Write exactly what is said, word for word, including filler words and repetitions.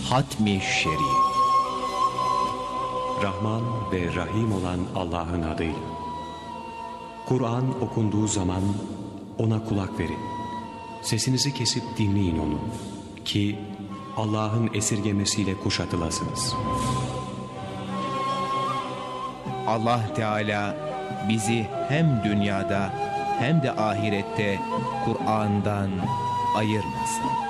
Hatmi Şerif. Rahman ve Rahim olan Allah'ın adıyla. Kur'an okunduğu zaman ona kulak verin. Sesinizi kesip dinleyin onu ki Allah'ın esirgemesiyle kuşatılasınız. Allah Teala bizi hem dünyada hem de ahirette Kur'an'dan ayırmasın.